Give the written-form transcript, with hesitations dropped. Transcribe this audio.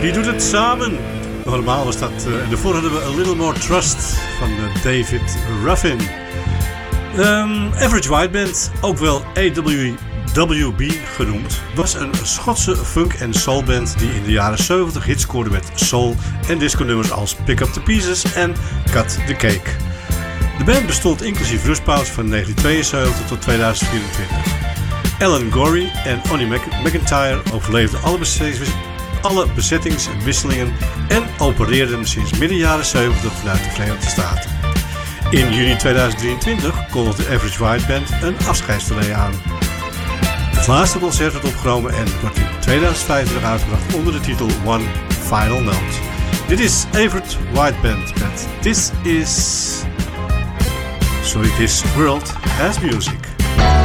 Wie doet het samen? Normaal was dat... en daarvoor hadden we A Little More Trust van David Ruffin. Average White Band, ook wel AWB genoemd, was een Schotse funk- en soulband die in de jaren 70 hits scoorde met soul- en disco-nummers als Pick Up The Pieces en Cut The Cake. De band bestond inclusief rustpauze van 1972 tot 2024. Alan Gorrie en Onnie McIntyre overleefden alle bezettingswisselingen en opereerden sinds midden jaren 70 vanuit de Verenigde Staten. In juni 2023 kondigde de Average White Band een afscheidstournee aan. Het laatste concert werd opgenomen en wordt in 2025 uitgebracht onder de titel One Final Note. Dit is Average White Band met This World Has Music.